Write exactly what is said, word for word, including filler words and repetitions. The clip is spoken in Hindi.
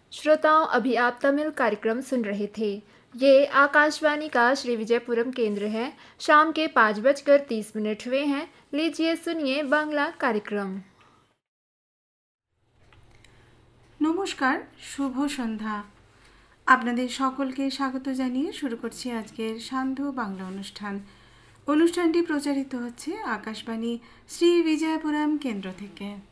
श्रोताओं, अभी आप तमिल कार्यक्रम सुन रहे थे। ये आकाशवाणी का श्री विजयपुरम केंद्र है। शाम के पाँच बजकर तीस मिनट हुए हैं। लीजिए सुनिए बांग्ला कार्यक्रम। নমস্কার, শুভ সন্ধ্যা। আপনাদের সকলকে স্বাগত জানিয়ে শুরু করছি আজকের সান্ধ্য বাংলা অনুষ্ঠান। অনুষ্ঠানটি প্রচারিত হচ্ছে আকাশবাণী শ্রী বিজয়পুরম কেন্দ্র থেকে।